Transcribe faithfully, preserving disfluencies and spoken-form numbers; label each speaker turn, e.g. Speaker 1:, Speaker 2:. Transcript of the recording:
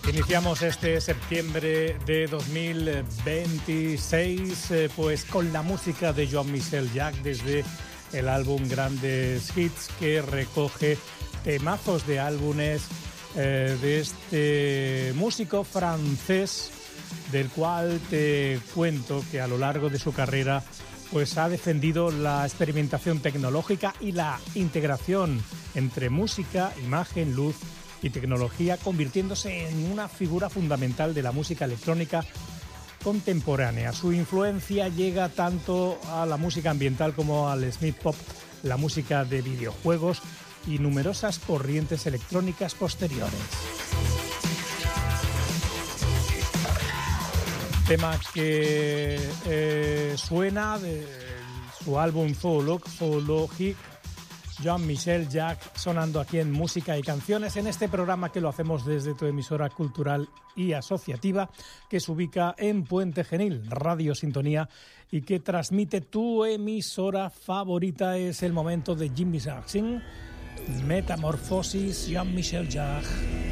Speaker 1: Iniciamos este septiembre de dos mil veintiséis eh, pues con la música de Jean-Michel Jarre desde el álbum Grandes Hits, que recoge temazos de álbumes eh, de este músico francés, del cual te cuento que a lo largo de su carrera pues ha defendido la experimentación tecnológica y la integración entre música, imagen, luz y tecnología, convirtiéndose en una figura fundamental de la música electrónica contemporánea. Su influencia llega tanto a la música ambiental como al synth pop, la música de videojuegos y numerosas corrientes electrónicas posteriores. Tema que eh, suena de su álbum Zoologique, Jean-Michel Jarre, sonando aquí en Música y Canciones, en este programa que lo hacemos desde tu emisora cultural y asociativa, que se ubica en Puente Genil, Radio Sintonía, y que transmite tu emisora favorita. Es el momento de Jimmy Jackson, Metamorfosis, Jean-Michel Jarre.